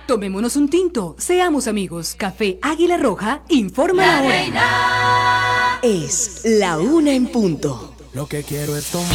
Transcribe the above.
Tomémonos un tinto, seamos amigos. Café Águila Roja, informa la hora. Es la 1 en punto. Lo que quiero es tomar.